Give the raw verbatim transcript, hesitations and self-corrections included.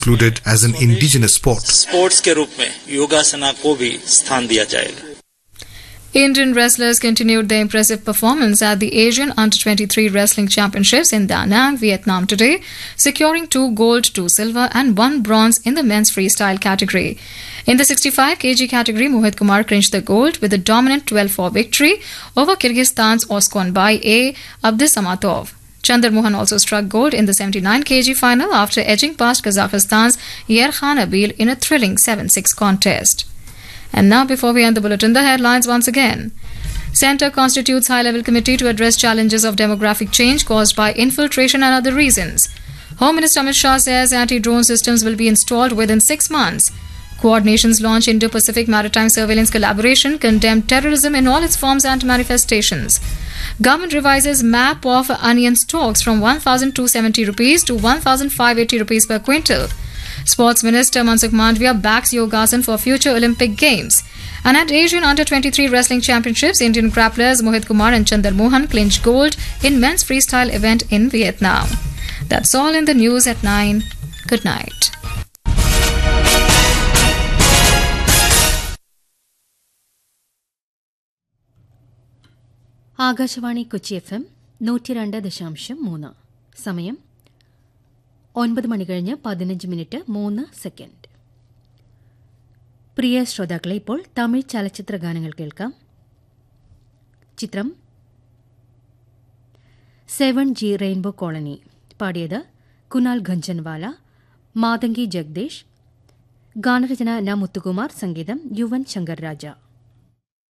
included as an indigenous sport. Sports के रूप में योगासना को भी स्थान दिया जाएगा. Indian wrestlers continued their impressive performance at the Asian Under twenty-three Wrestling Championships in Da Nang, Vietnam today, securing two gold, two silver and one bronze in the men's freestyle category. In the sixty-five kilogram category, Mohit Kumar clinched the gold with a dominant twelve four victory over Kyrgyzstan's Oskonbay A. Abdisamatov. Chandar Mohan also struck gold in the seventy-nine kilogram final after edging past Kazakhstan's Yerkhan Abil in a thrilling seven six contest. And now, before we end the bulletin, the headlines once again. Centre constitutes high-level committee to address challenges of demographic change caused by infiltration and other reasons. Home Minister Amit Shah says anti-drone systems will be installed within six months. Quad nations launch Indo-Pacific Maritime Surveillance Collaboration, condemn terrorism in all its forms and manifestations. Government revises map of onion stocks from one thousand two hundred seventy rupees to one thousand five hundred eighty rupees per quintal. Sports Minister Mansukh Mandavia backs yogasan for future Olympic Games. And at Asian Under twenty-three Wrestling Championships, Indian grapplers Mohit Kumar and Chandar Mohan clinched gold in men's freestyle event in Vietnam. That's all in the news at nine. Good night. Akashvani Kochi F M നൂറ്റി രണ്ട് ദശാംശം മൂന്ന്. സമയം ഒൻപത് മണി കഴിഞ്ഞ് പതിനഞ്ച് minute മൂന്ന് second. പ്രിയ ശ്രോതാക്കളെ, ഇപ്പോൾ തമിഴ് ചലച്ചിത്ര ഗാനങ്ങൾ കേൾക്കാം. ചിത്രം സെവൻ ജി റെയിൻബോ കോളനി. പാടിയത് കുനാൽ ഖഞ്ചൻവാല, മാതങ്കി ജഗദീഷ്. ഗാനരചന ന മുത്തുകുമാർ, സംഗീതം യുവൻ ശങ്കർ രാജ.